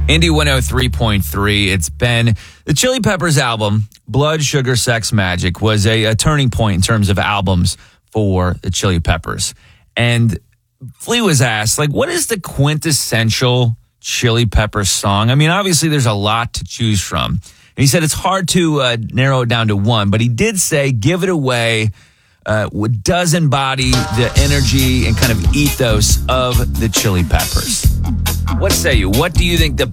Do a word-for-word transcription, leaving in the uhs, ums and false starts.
Indy one oh three point three. It's been the Chili Peppers album, Blood, Sugar, Sex, Magic, was a, a turning point in terms of albums for the Chili Peppers. And Flea was asked, like, what is the quintessential Chili Peppers song? I mean, obviously, there's a lot to choose from. And he said it's hard to uh, narrow it down to one, but he did say, Give It Away uh, does embody the energy and kind of ethos of the Chili Peppers. What say you? What do you think the